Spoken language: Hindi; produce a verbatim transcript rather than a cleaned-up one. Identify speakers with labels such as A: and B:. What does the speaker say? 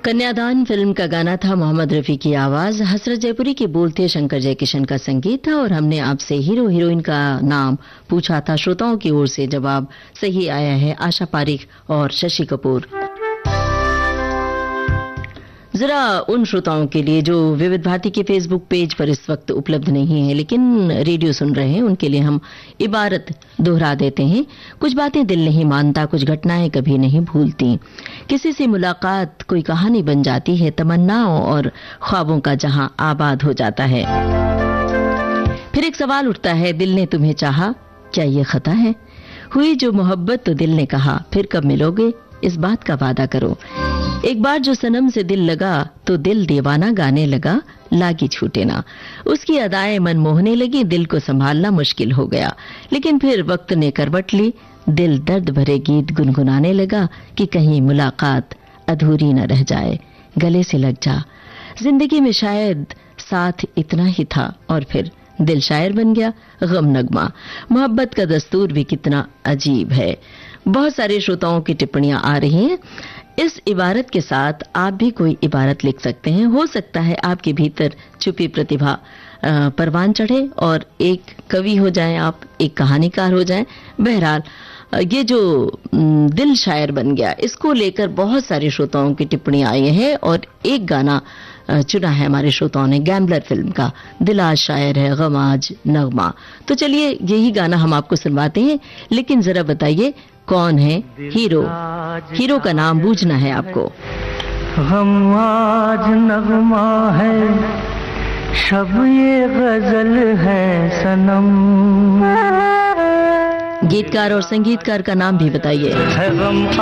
A: कन्यादान फिल्म का गाना था, मोहम्मद रफी की आवाज, हसरत जयपुरी के बोल थे, शंकर जयकिशन का संगीत था। और हमने आपसे हीरो हीरोइन का नाम पूछा था। श्रोताओं की ओर से जवाब सही आया है, आशा पारिक और शशि कपूर। जरा उन श्रोताओं के लिए जो विविध भारती के फेसबुक पेज पर इस वक्त उपलब्ध नहीं है लेकिन रेडियो सुन रहे हैं, उनके लिए हम इबारत दोहरा देते हैं। कुछ बातें दिल नहीं मानता, कुछ घटनाएं कभी नहीं भूलती। किसी से मुलाकात कोई कहानी बन जाती है, तमन्नाओं और ख्वाबों का जहां आबाद हो जाता है। फिर एक सवाल उठता है, दिल ने तुम्हें चाहा, क्या ये खता है? हुई जो मोहब्बत तो दिल ने कहा, फिर कब मिलोगे, इस बात का वादा करो। एक बार जो सनम से दिल लगा तो दिल दीवाना गाने लगा, लागी छूटे ना। उसकी अदाएं मन मोहने लगी, दिल को संभालना मुश्किल हो गया। लेकिन फिर वक्त ने करवट ली, दिल दर्द भरे गीत गुनगुनाने लगा कि कहीं मुलाकात अधूरी न रह जाए, गले से लग जा। जिंदगी में शायद साथ इतना ही था और फिर दिल शायर बन गया, गम नगमा। मोहब्बत का दस्तूर भी कितना अजीब है। बहुत सारे श्रोताओं की टिप्पणियां आ रही हैं। इस इबारत के साथ आप भी कोई इबारत लिख सकते हैं। हो सकता है आपके भीतर छुपी प्रतिभा परवान चढ़े और एक कवि हो जाएं, आप एक कहानीकार हो जाएं। बहरहाल ये जो दिल शायर बन गया, इसको लेकर बहुत सारे श्रोताओं की टिप्पणियां आई हैं और एक गाना चुना है हमारे श्रोताओं ने गैम्बलर फिल्म का, दिल आज शायर है गम आज नगमा। तो चलिए यही गाना हम आपको सुनवाते हैं, लेकिन जरा बताइए कौन है हीरो? हीरो का नाम बूझना है आपको।
B: गम आज नगमा है, शब ये गजल है सनम।
A: गीतकार और संगीतकार का नाम भी बताइए।